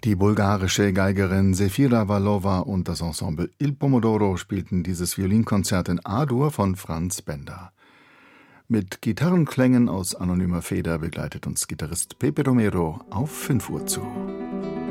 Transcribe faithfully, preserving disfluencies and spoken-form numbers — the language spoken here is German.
Die bulgarische Geigerin Sefira Vallova und das Ensemble Il Pomodoro spielten dieses Violinkonzert in A-Dur von Franz Benda. Mit Gitarrenklängen aus anonymer Feder begleitet uns Gitarrist Pepe Romero auf fünf Uhr zu.